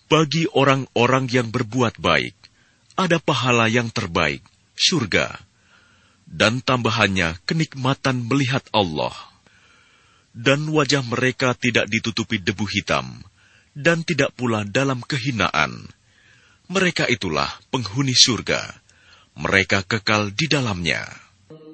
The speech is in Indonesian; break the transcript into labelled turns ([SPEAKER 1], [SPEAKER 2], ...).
[SPEAKER 1] Bagi orang-orang yang berbuat baik, ada pahala yang terbaik, surga, dan tambahannya kenikmatan melihat Allah. Dan wajah mereka tidak ditutupi debu hitam, dan tidak pula dalam kehinaan. Mereka itulah penghuni surga, mereka kekal di dalamnya.